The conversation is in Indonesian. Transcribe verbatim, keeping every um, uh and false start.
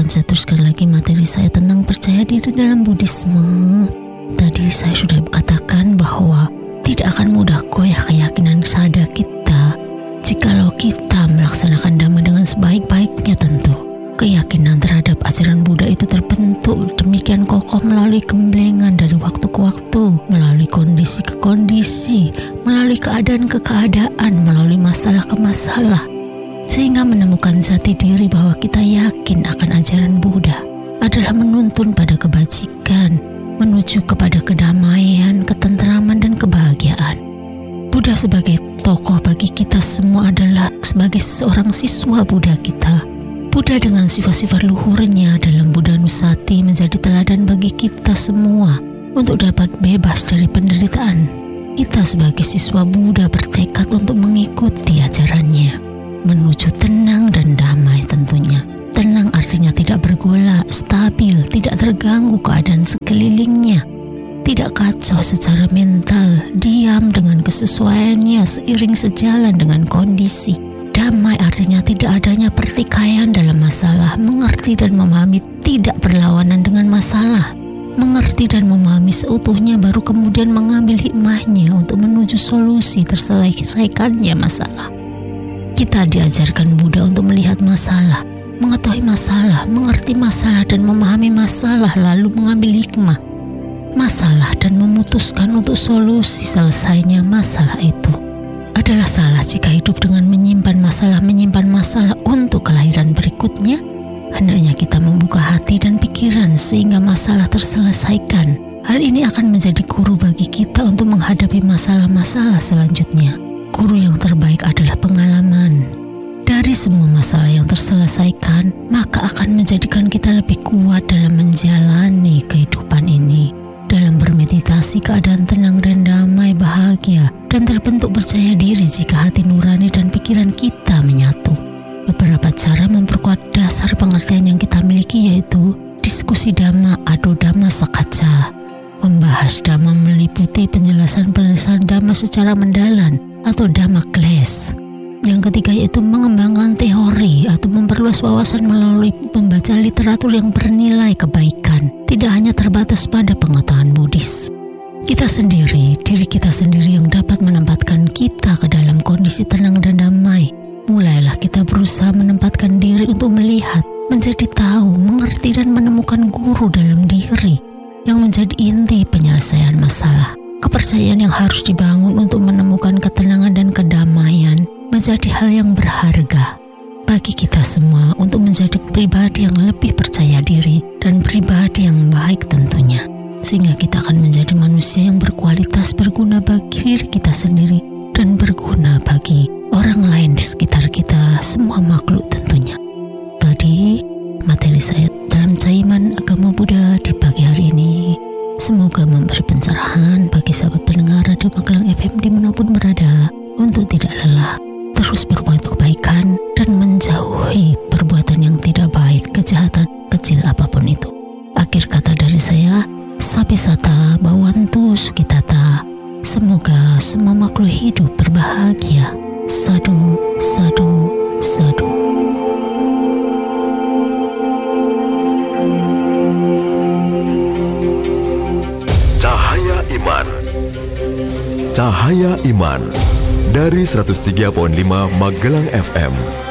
saya teruskan lagi materi saya tentang percaya diri dalam Buddhisme. Tadi saya sudah katakan bahwa tidak akan mudah goyah keyakinan sadar kita jikalau kita melaksanakan Dhamma dengan sebaik-baiknya tentu. Keyakinan terhadap ajaran Buddha itu terbentuk demikian kokoh melalui gemblengan dari waktu ke waktu, melalui kondisi ke kondisi, melalui keadaan ke keadaan, melalui masalah ke masalah, sehingga menemukan jati diri bahwa kita yakin akan ajaran Buddha adalah menuntun pada kebajikan, menuju kepada kedamaian, ketentraman, dan kebahagiaan. Buddha sebagai tokoh bagi kita semua adalah sebagai seorang siswa Buddha kita. Buddha dengan sifat-sifat luhurnya dalam Buddha Nusati menjadi teladan bagi kita semua untuk dapat bebas dari penderitaan. Kita sebagai siswa Buddha bertekad untuk mengikuti ajarannya, menuju tenang dan damai tentunya. Tenang artinya tidak bergolak, stabil, tidak terganggu keadaan sekelilingnya, tidak kacau secara mental, diam dengan kesesuaiannya seiring sejalan dengan kondisi. Damai artinya tidak adanya pertikaian dalam masalah, mengerti dan memahami tidak berlawanan dengan masalah, mengerti dan memahami seutuhnya baru kemudian mengambil hikmahnya untuk menuju solusi terselesaikannya masalah. Kita diajarkan Buddha untuk melihat masalah, mengetahui masalah, mengerti masalah dan memahami masalah lalu mengambil hikmah masalah dan memutuskan untuk solusi selesainya masalah itu. Adalah salah jika hidup dengan menyimpan masalah, menyimpan masalah untuk kelahiran berikutnya. Hendaknya kita membuka hati dan pikiran sehingga masalah terselesaikan. Hal ini akan menjadi guru bagi kita untuk menghadapi masalah-masalah selanjutnya. Guru yang terbaik adalah pengalaman. Dari semua masalah yang terselesaikan, maka akan menjadikan kita lebih kuat dalam menjalani kehidupan ini. Dalam bermeditasi keadaan tenang dan damai, bahagia, dan terbentuk percaya diri jika hati nurani dan pikiran kita menyatu. Beberapa cara memperkuat dasar pengertian yang kita miliki yaitu diskusi Dhamma atau Dhamma Sakaca. Membahas Dhamma meliputi penjelasan-penjelasan Dhamma secara mendalam atau Dhamma Class. Yang ketiga yaitu mengembangkan teori atau memperluas wawasan melalui membaca literatur yang bernilai kebaikan, tidak hanya terbatas pada pengetahuan Buddhis. Kita sendiri, diri kita sendiri yang dapat menempatkan kita ke dalam kondisi tenang dan damai. Mulailah kita berusaha menempatkan diri untuk melihat, menjadi tahu, mengerti dan menemukan guru dalam diri yang menjadi inti penyelesaian masalah. Kepercayaan yang harus dibangun untuk menemukan ketenangan dan kedamaian menjadi hal yang berharga bagi kita semua untuk menjadi pribadi yang lebih percaya diri dan pribadi yang baik tentunya. Sehingga kita akan menjadi manusia yang berkualitas, berguna bagi diri kita sendiri dan berguna bagi orang lain di sekitar kita, semua makhluk tentunya. Tadi materi saya dalam Caiman Agama Buddha di pagi hari ini semoga memberi pencerahan bagi sahabat pendengar Radio Magelang F M dimanapun berada untuk tidak lelah terus berbuat kebaikan dan menjauhi perbuatan yang tidak baik, kejahatan kecil apapun itu. Akhir kata dari saya, Sapi Sata Bawantu Sukitata. Semoga semua makhluk hidup berbahagia. Sadu, sadu, sadu. Cahaya Iman. Cahaya Iman dari seratus tiga koma lima Magelang F M.